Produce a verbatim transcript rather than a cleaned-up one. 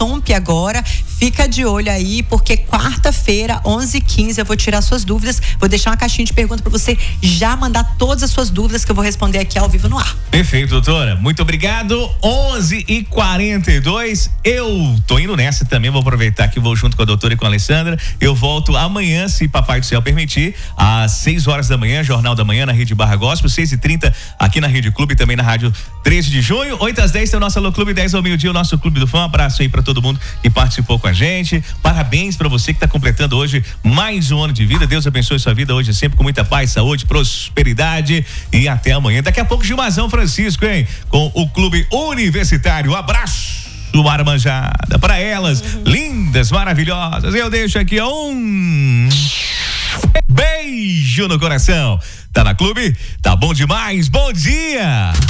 Somp agora. Fica de olho aí, porque quarta-feira, onze e quinze, eu vou tirar suas dúvidas. Vou deixar uma caixinha de perguntas para você já mandar todas as suas dúvidas que eu vou responder aqui ao vivo no ar. Perfeito, doutora. Muito obrigado. onze e quarenta e dois. Eu tô indo nessa também. Vou aproveitar que vou junto com a doutora e com a Alessandra. Eu volto amanhã, se Papai do Céu permitir, às seis horas da manhã, Jornal da Manhã na Rede Barra Gospel, seis e trinta aqui na Rede Clube, também na Rádio treze de junho. oito às dez tem o nosso Alô Clube, dez ao meio-dia, o nosso Clube do Fã. Um abraço aí pra todo mundo que participou com a gente. Parabéns pra você que tá completando hoje mais um ano de vida. Deus abençoe sua vida hoje sempre com muita paz, saúde, prosperidade e até amanhã. Daqui a pouco Gilmazão Francisco, hein? Com o Clube Universitário. Um abraço, Armanjada, para elas, uhum. Lindas, maravilhosas. Eu deixo aqui um beijo no coração. Tá na Clube? Tá bom demais. Bom dia.